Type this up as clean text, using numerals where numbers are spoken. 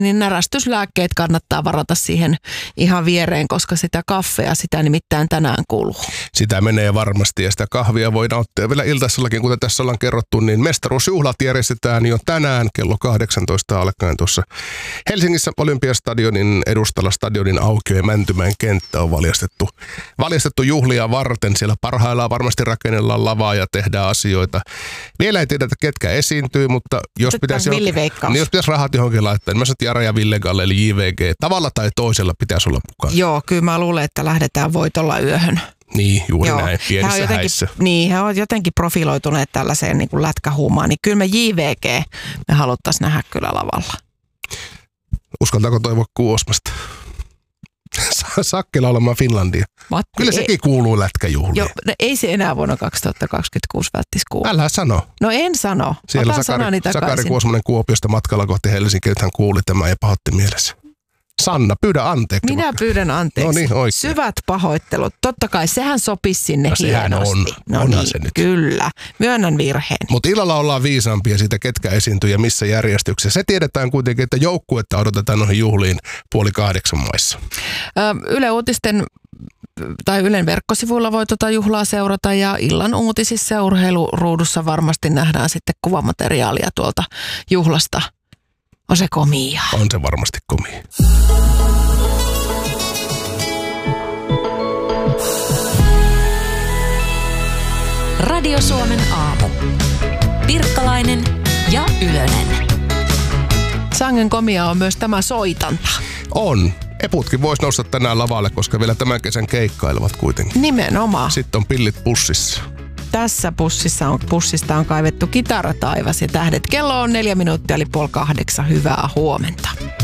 niin närästyslääkkeet kannattaa varata siihen ihan viereen, koska sitä kaffea, sitä nimittäin tänään kuluu. Sitä menee varmasti ja sitä kahvia voi nauttia vielä iltaisellakin, kuten tässä ollaan kerrottu, niin mestaruusjuhlat järjestetään jo tänään kello 18 alkaen tuossa Helsingissä Olympiastadionin edustalla stadionin aukio ja Mäntymäen kenttä on valjastettu juhlia varten. Siellä parhaillaan varmasti rakennellaan lavaa ja tehdään asioita. Vielä ei tiedetä, ketkä esiintyy, mutta jos pitäisi rahat johonkin laittaa, niin mä sanon, että Jara ja Ville Galle, eli JVG, tavalla tai toisella pitäisi olla mukana. Joo, kyllä mä luulen, että lähdetään voitolla yöhön. Niin, juuri näin, pienissä häissä. Niin, he ovat jotenkin profiloituneet tällaiseen niin kuin lätkähuumaan, niin kyllä me JVG me haluttaisiin nähdä kyllä lavalla. Uskaltaako toivoa Kuosmasta? Sakkela olemaan Finlandia. Matti, kyllä sekin kuuluu lätkäjuhliin. Joo, no ei se enää vuonna 2026 välttis kuulu. Älä sano. No en sano. Siellä Sakari Kuosmanen Kuopiosta matkalla kohti Helsinkiä, että hän kuuli tämän ja pahoitti mielessä. Sanna, pyydä anteeksi. Minä pyydän anteeksi. No niin, oikein. Syvät pahoittelut. Totta kai, sehän sopisi sinne hienosti. Onhan se nyt. Kyllä, myönnän virheen. Mutta illalla ollaan viisaampia siitä, ketkä esiintyy ja missä järjestyksessä. Se tiedetään kuitenkin, että joukkuetta odotetaan noihin juhliin 7:30 maissa. Yle Uutisten tai Ylen verkkosivuilla voi juhlaa seurata ja illan uutisissa ja urheiluruudussa varmasti nähdään sitten kuvamateriaalia tuolta juhlasta. On se komia. On se varmasti komia. Radio Suomen aamu. Pirkkalainen ja Ylönen. Sangen komia on myös tämä soitanta. On. Eputkin voisi nousta tänään lavalle, koska vielä tämän kesän keikkailevat kuitenkin. Nimenomaan. Sitten on pillit pussissa. Tässä pussista on kaivettu Kitarataivas ja tähdet. Kello on 4 minuuttia eli 7:30. Hyvää huomenta.